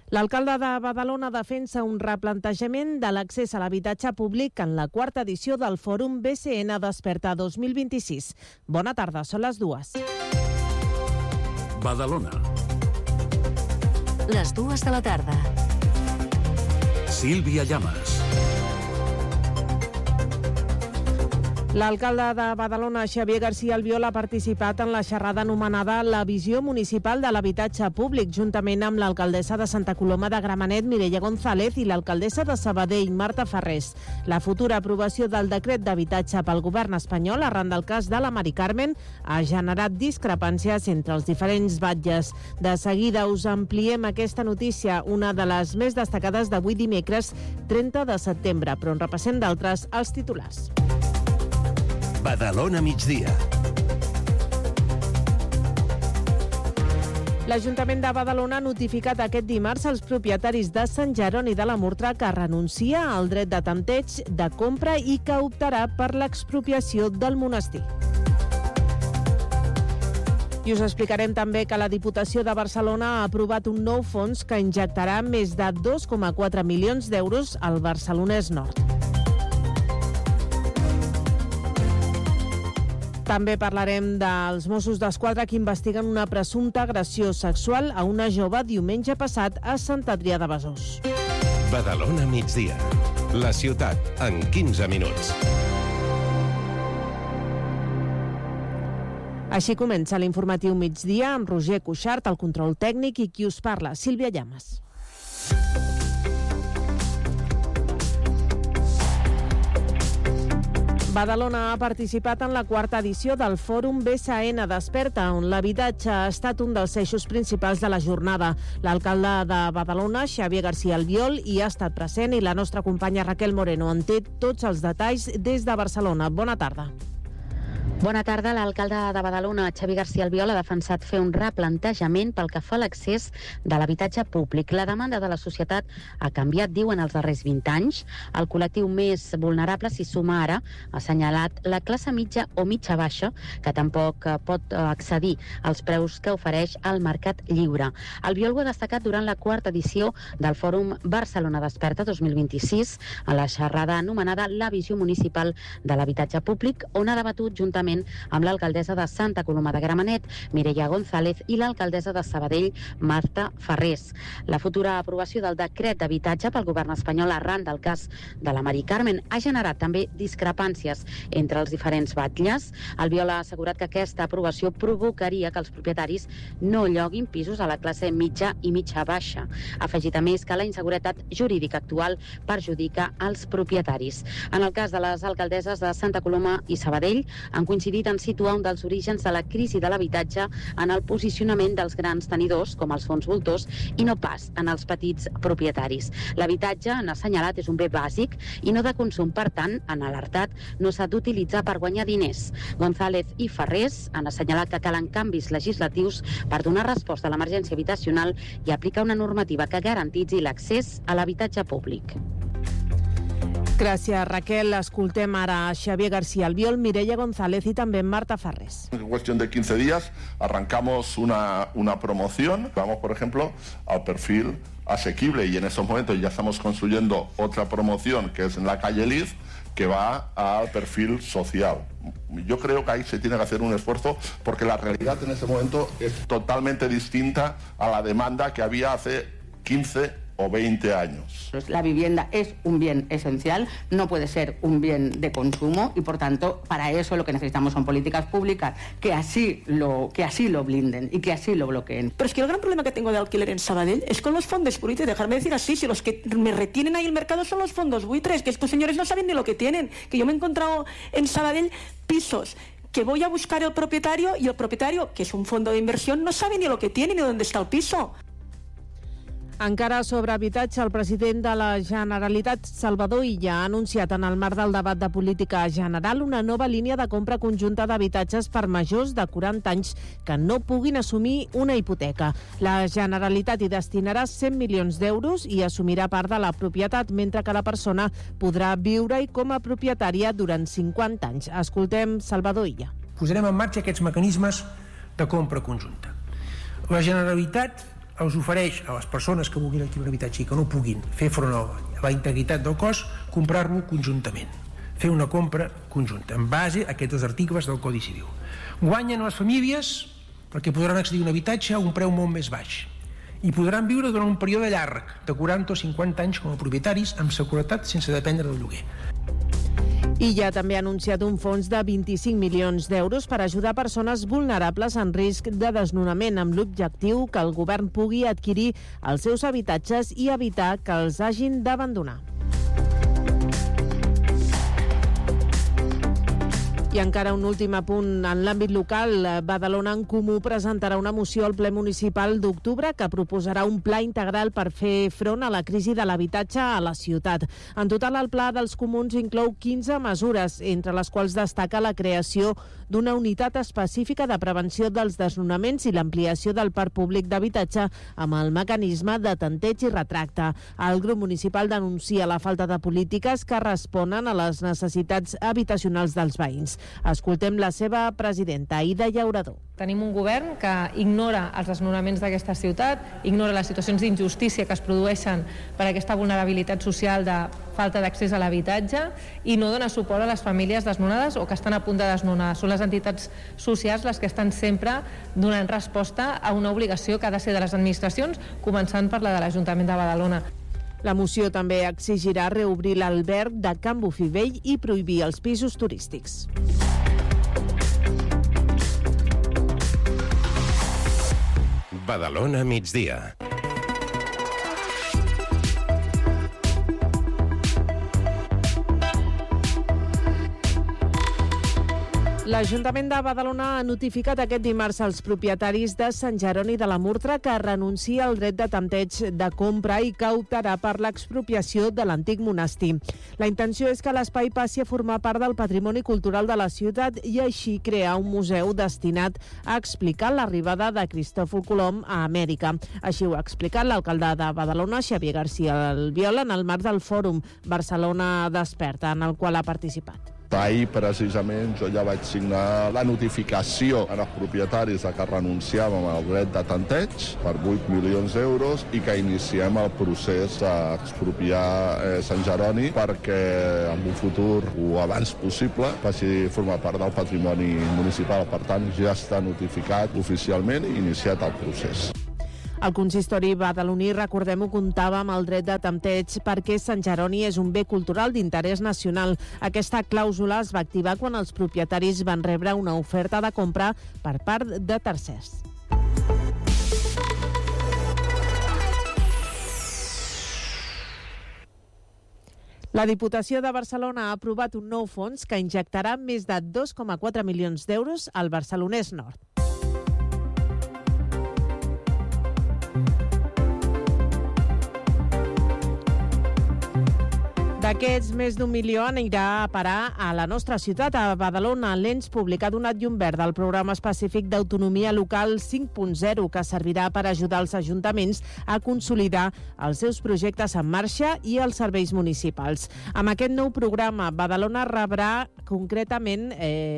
L'alcalde de Badalona defensa un replantejament de l'accés a l'habitatge públic en la quarta edició del Fòrum BCN Desperta 2026. Bona tarda, són les 2. Badalona. Les 2 de la tarda. Sílvia Llamas. L'alcalde de Badalona, Xavier García Albiol, ha participat en la xerrada anomenada La visió municipal de l'habitatge públic, juntament amb l'alcaldessa de Santa Coloma de Gramenet, Mireia González, i l'alcaldessa de Sabadell, Marta Ferrés. La futura aprovació del decret d'habitatge pel govern espanyol, arran del cas de la Mari Carmen, ha generat discrepàncies entre els diferents batlles. De seguida us ampliem aquesta notícia, una de les més destacades d'avui dimecres 30 de setembre, però en repassem d'altres els titulars. Badalona migdia. L'Ajuntament de Badalona ha notificat aquest dimarts als propietaris de Sant Jeroni de la Murtra que renuncia al dret de tanteig de compra i que optarà per l'expropiació del monestir. I us explicarem també que la Diputació de Barcelona ha aprovat un nou fons que injectarà més de 2,4 milions d'euros al Barcelonès Nord. També parlarem dels Mossos d'Esquadra que investiguen una presumpta agressió sexual a una jove diumenge passat a Sant Adrià de Besòs. Badalona migdia. La ciutat en 15 minuts. Així comença l'informatiu migdia amb Roger Cuixart, el control tècnic, i qui us parla, Sílvia Llamas. Badalona ha participat en la quarta edició del Fòrum BCN Desperta, on l'habitatge ha estat un dels eixos principals de la jornada. L'alcalde de Badalona, Xavier García Albiol, hi ha estat present i la nostra companya Raquel Moreno en té tots els detalls des de Barcelona. Bona tarda. Bona tarda. L'alcalde de Badalona, Xavier García Albiol, ha defensat fer un replantejament pel que fa a l'accés de l'habitatge públic. La demanda de la societat ha canviat, diu, en els darrers 20 anys. El col·lectiu més vulnerable s'hi suma ara, ha assenyalat, la classe mitja o mitja baixa, que tampoc pot accedir als preus que ofereix el mercat lliure. Albiol ho ha destacat durant la quarta edició del Fòrum Barcelona Desperta 2026, a la xerrada anomenada La visió municipal de l'habitatge públic, on ha debatut juntament amb l'alcaldessa de Santa Coloma de Gramenet, Mireia González, i l'alcaldessa de Sabadell, Marta Ferrés. La futura aprovació del decret d'habitatge pel govern espanyol arran del cas de la Mari Carmen ha generat també discrepàncies entre els diferents batlles. Albiol ha assegurat que aquesta aprovació provocaria que els propietaris no lloguin pisos a la classe mitja i mitja baixa. Ha afegit a més que la inseguretat jurídica actual perjudica els propietaris. En el cas de les alcaldesses de Santa Coloma i Sabadell, han coincidit en situar un dels orígens de la crisi de l'habitatge en el posicionament dels grans tenidors, com els fons voltors, i no pas en els petits propietaris. L'habitatge, han assenyalat, és un bé bàsic i no de consum. Per tant, han alertat, no s'ha d'utilitzar per guanyar diners. González i Ferrés han assenyalat que calen canvis legislatius per donar resposta a l'emergència habitacional i aplicar una normativa que garantitzi l'accés a l'habitatge públic. Gràcies, Raquel. Escoltem ara a Xavier García Albiol, Mireia González y también Marta Ferrés. En cuestión de 15 días arrancamos una promoción. Vamos, por ejemplo, al perfil asequible y en esos momentos ya estamos construyendo otra promoción que es en la calle Liz, que va al perfil social. Yo creo que ahí se tiene que hacer un esfuerzo porque la realidad en ese momento es totalmente distinta a la demanda que había hace 15 o 20 años. La vivienda es un bien esencial, no puede ser un bien de consumo y por tanto para eso lo que necesitamos son políticas públicas que así lo blinden y que así lo bloqueen. Pero es que el gran problema que tengo de alquiler en Sabadell es con los fondos buitres. Dejarme decir así, si los que me retienen ahí el mercado son los fondos buitres, que estos señores no saben ni lo que tienen, que yo me he encontrado en Sabadell pisos que voy a buscar el propietario y el propietario, que es un fondo de inversión, no sabe ni lo que tiene ni dónde está el piso. Encara sobre habitatge, el president de la Generalitat, Salvador Illa, ha anunciat en el marc del debat de política general una nova línia de compra conjunta d'habitatges per majors de 40 anys que no puguin assumir una hipoteca. La Generalitat hi destinarà 100 milions d'euros i assumirà part de la propietat, mentre que la persona podrà viure-hi com a propietària durant 50 anys. Escoltem Salvador Illa. Posarem en marxa aquests mecanismes de compra conjunta. La Generalitat els ofereix a les persones que vulguin adquirir un habitatge i que no puguin fer front a la integritat del cos, comprar-lo conjuntament, fer una compra conjunta, en base a aquests articles del Codi Civil. Guanyen les famílies perquè podran accedir a un habitatge a un preu molt més baix i podran viure durant un període llarg, de 40 o 50 anys com a propietaris, amb seguretat, sense dependre del lloguer. I ja també ha anunciat un fons de 25 milions d'euros per ajudar persones vulnerables en risc de desnonament, amb l'objectiu que el govern pugui adquirir els seus habitatges i evitar que els hagin d'abandonar. I encara un últim apunt en l'àmbit local. Badalona en Comú presentarà una moció al ple municipal d'octubre que proposarà un pla integral per fer front a la crisi de l'habitatge a la ciutat. En total, el pla dels comuns inclou 15 mesures, entre les quals destaca la creació d'una unitat específica de prevenció dels desnonaments i l'ampliació del parc públic d'habitatge amb el mecanisme de tanteig i retracte. El grup municipal denuncia la falta de polítiques que responen a les necessitats habitacionals dels veïns. Escoltem la seva presidenta, Aida Llaurador. Tenim un govern que ignora els desnonaments d'aquesta ciutat, ignora les situacions d'injustícia que es produeixen per aquesta vulnerabilitat social de falta d'accés a l'habitatge i no dona suport a les famílies desnonades o que estan a punt de desnonar. Són les entitats socials les que estan sempre donant resposta a una obligació que ha de ser de les administracions, començant per la de l'Ajuntament de Badalona. La moció també exigirà reobrir l'alberg de Can Bofill Vell i prohibir els pisos turístics. Badalona migdia. L'Ajuntament de Badalona ha notificat aquest dimarts als propietaris de Sant Jeroni de la Murtra que renuncia al dret de tanteig de compra i que optarà per l'expropiació de l'antic monestir. La intenció és que l'espai passi a formar part del patrimoni cultural de la ciutat i així crear un museu destinat a explicar l'arribada de Cristòfol Colom a Amèrica. Així ho ha explicat l'alcalde de Badalona, Xavier García Albiol, en el marc del Fòrum Barcelona Desperta, en el qual ha participat. Ahir, precisament, jo ja vaig signar la notificació als propietaris que renunciàvem al dret de tanteig per 8 milions d'euros i que iniciem el procés d'expropiar Sant Jeroni perquè en un futur o abans possible passi a formar part del patrimoni municipal. Per tant, ja està notificat oficialment i iniciat el procés. El consistori badaloní, recordem-ho, comptava amb el dret de tanteig perquè Sant Jeroni és un bé cultural d'interès nacional. Aquesta clàusula es va activar quan els propietaris van rebre una oferta de compra per part de tercers. La Diputació de Barcelona ha aprovat un nou fons que injectarà més de 2,4 milions d'euros al Barcelonès Nord. D'aquests, més d'1 milió anirà a parar a la nostra ciutat, a Badalona. L'ENS publica donat llum verd al programa específic d'autonomia local 5.0, que servirà per ajudar els ajuntaments a consolidar els seus projectes en marxa i els serveis municipals. Amb aquest nou programa, Badalona rebrà concretament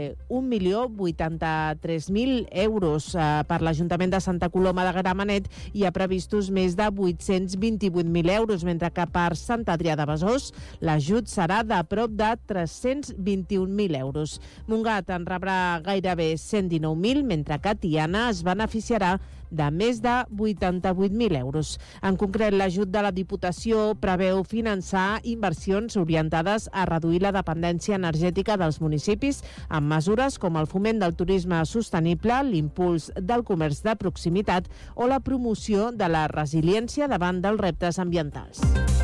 1.083.000 euros per l'Ajuntament de Santa Coloma de Gramenet i ha previstos més de 828.000 euros, mentre que per Sant Adrià de Besòs l'ajut serà de prop de 321.000 euros. Montgat en rebrà gairebé 119.000, mentre que Tiana es beneficiarà de més de 88.000 euros. En concret, l'ajut de la Diputació preveu finançar inversions orientades a reduir la dependència energètica dels municipis amb mesures com el foment del turisme sostenible, l'impuls del comerç de proximitat o la promoció de la resiliència davant dels reptes ambientals.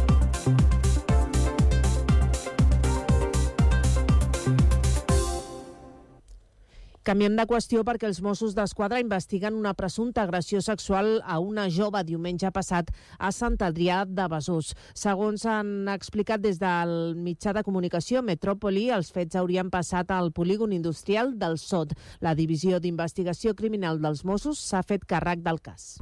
Canviem de qüestió perquè els Mossos d'Esquadra investiguen una presumpta agressió sexual a una jove diumenge passat a Sant Adrià de Besòs. Segons han explicat des del mitjà de comunicació Metròpoli, els fets haurien passat al polígon industrial del Sot. La Divisió d'Investigació Criminal dels Mossos s'ha fet càrrec del cas.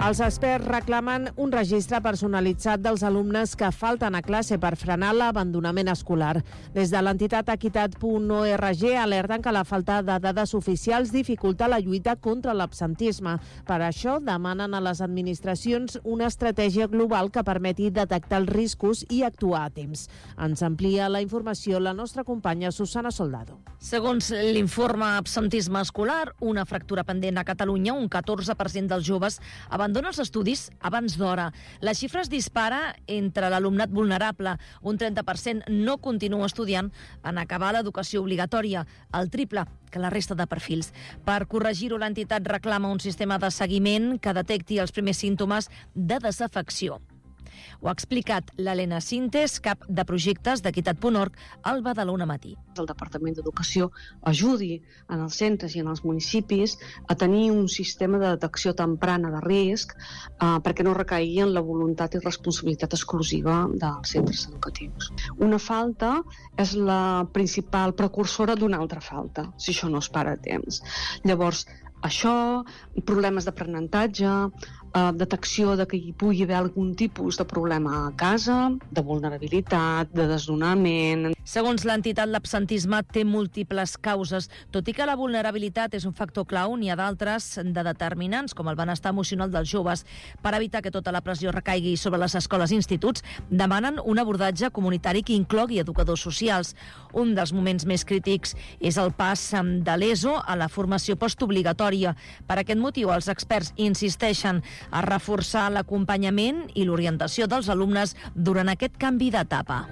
Els experts reclamen un registre personalitzat dels alumnes que falten a classe per frenar l'abandonament escolar. Des de l'entitat equitat.org alerten que la falta de dades oficials dificulta la lluita contra l'absentisme. Per això demanen a les administracions una estratègia global que permeti detectar els riscos i actuar a temps. Ens amplia la informació la nostra companya Susana Soldado. Segons l'informe Absentisme escolar, una fractura pendent a Catalunya, un 14% dels joves abandona els estudis abans d'hora. La xifra es dispara entre l'alumnat vulnerable. Un 30% no continua estudiant en acabar l'educació obligatòria, el triple que la resta de perfils. Per corregir-ho, l'entitat reclama un sistema de seguiment que detecti els primers símptomes de desafecció. Ho ha explicat l'Helena Sintes, cap de projectes d'Equitat.org al Badalona Matí. El Departament d'Educació ajudi en els centres i en els municipis a tenir un sistema de detecció temprana de risc perquè no recaigui en la voluntat i responsabilitat exclusiva dels centres educatius. Una falta és la principal precursora d'una altra falta, si això no es para a temps. Llavors, això, problemes d'aprenentatge, detecció de que hi pugui haver algun tipus de problema a casa, de vulnerabilitat, de desnonament. Segons l'entitat, l'absentisme té múltiples causes. Tot i que la vulnerabilitat és un factor clau, n'hi ha d'altres de determinants, com el benestar emocional dels joves. Per evitar que tota la pressió recaigui sobre les escoles i instituts, demanen un abordatge comunitari que inclogui educadors socials. Un dels moments més crítics és el pas de l'ESO a la formació postobligatòria. Per aquest motiu, els experts insisteixen a reforçar l'acompanyament i l'orientació dels alumnes durant aquest canvi d'etapa.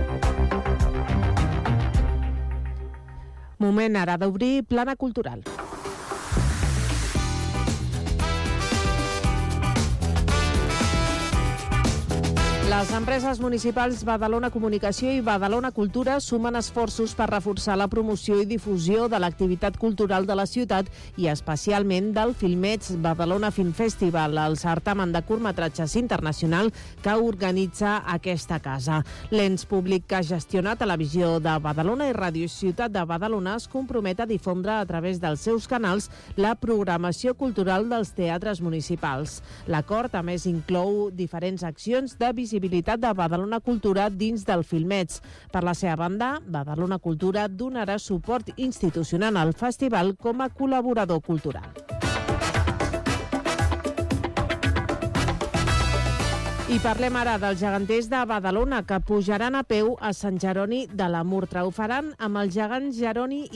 Moment ara d'obrir plana cultural. Les empreses municipals Badalona Comunicació i Badalona Cultura sumen esforços per reforçar la promoció i difusió de l'activitat cultural de la ciutat i especialment del Filmets Badalona Film Festival, el certamen de curtmetratges internacional que organitza aquesta casa. L'ens públic que gestiona Televisió de Badalona i Ràdio Ciutat de Badalona es compromet a difondre a través dels seus canals la programació cultural dels teatres municipals. L'acord, a més, inclou diferents accions de visibilitat de Badalona Cultura dins del Filmets. Per la seva banda, Badalona Cultura donarà suport institucional al festival com a col·laborador cultural. I parlem ara dels geganters de Badalona, que pujaran a peu a Sant Jeroni de la Murtra. Ho faran amb el gegant Jeroni